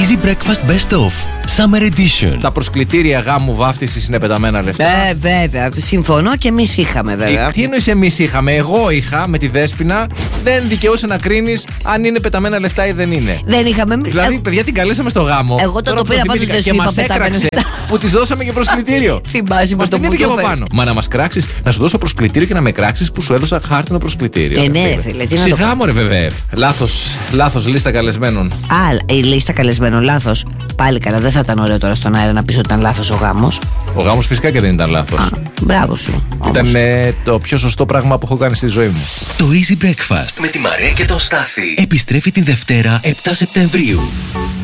Easy Breakfast Best Of Summer Edition. Τα προσκλητήρια γάμου βάφτισης είναι πεταμένα λεφτά. Βέβαια. Συμφωνώ και εμείς είχαμε, βέβαια. Τι εννοείς εμείς είχαμε? Εγώ είχα με τη Δέσποινα. Δεν δικαιούσε να κρίνεις αν είναι πεταμένα λεφτά ή δεν είναι. Δεν είχαμε. Δηλαδή, παιδιά, την καλέσαμε στο γάμο. Εγώ το πήρα πάντως, δεν και σου είπα μας πεταμένα έκραξε λεφτά. που της δώσαμε και προσκλητήριο. Θυμάσαι Μας με το την που είπε και το από φέρεις. πάνω. Μα να μας κράξεις, να σου δώσω προσκλητήριο και να με κράξεις που σου έδωσα χάρτινο προσκλητήριο. Ναι, ρε φίλε, τι να το Σιγά, μωρέ, βέβαια. Λάθος λίστα καλεσμένων. Η λίστα καλεσμένων λάθος. Πάλι καλά, δεν θα ήταν ωραίο τώρα στον αέρα να πεις ότι ήταν λάθος ο γάμος. Ο γάμος φυσικά και δεν ήταν λάθος. Μπράβο σου. Ήταν το πιο σωστό πράγμα που έχω κάνει στη ζωή μου. Το Easy Breakfast με τη Μαρία και τον Στάθη επιστρέφει τη Δευτέρα 7 Σεπτεμβρίου.